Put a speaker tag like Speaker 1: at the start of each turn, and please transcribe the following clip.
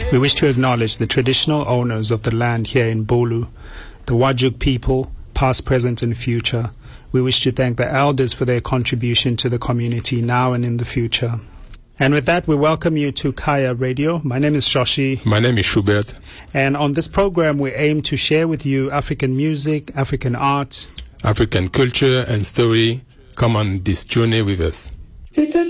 Speaker 1: We wish to acknowledge the traditional owners of the land here in Bolu, the Wajug people, past, present, and future. We wish to thank the elders for their contribution to the community now and in the future. And with that, we welcome you to Kaya Radio. My name is Shoshi.
Speaker 2: My name is Schubert.
Speaker 1: And on this program, we aim to share with you African music, African art,
Speaker 2: African culture and story. Come on this journey with us.